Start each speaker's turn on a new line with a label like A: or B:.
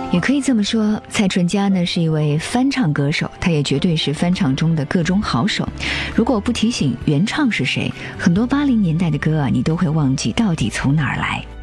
A: 也可以这么说，蔡淳佳呢是一位翻唱歌手，他也绝对是翻唱中的各中好手。如果不提醒原唱是谁，很多80年代的歌啊，你都会忘记到底从哪儿来。